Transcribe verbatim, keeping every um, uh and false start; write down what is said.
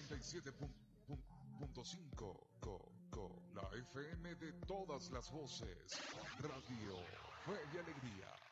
noventa y siete punto cinco, co, co, la F M de todas las voces. Radio Fe y Alegría.